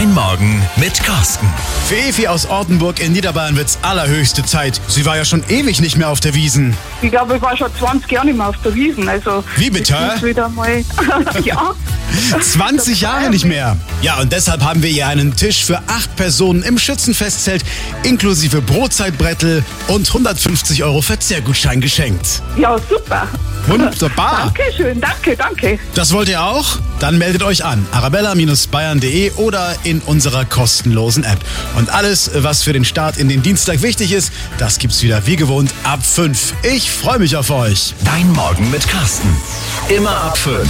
Dein Morgen mit Carsten. Für Evi aus Ortenburg in Niederbayern wird's allerhöchste Zeit. Sie war ja schon ewig nicht mehr auf der Wiesn. Ich glaube, ich war schon 20 Jahre nicht mehr auf der Wiesn. Also, Wie bitte? das ist wieder mal ja. 20 Jahre nicht mehr. Ja, und deshalb haben wir ihr einen Tisch für 8 Personen im Schützenfestzelt inklusive Brotzeitbrettel und 150 € Verzehrgutschein geschenkt. Ja, super. Wunderbar. Dankeschön, danke. Das wollt ihr auch? Dann meldet euch an. arabella-bayern.de oder in unserer kostenlosen App. Und alles, was für den Start in den Dienstag wichtig ist, das gibt's wieder wie gewohnt ab 5. Ich freue mich auf euch. Dein Morgen mit Carsten. Immer ab 5.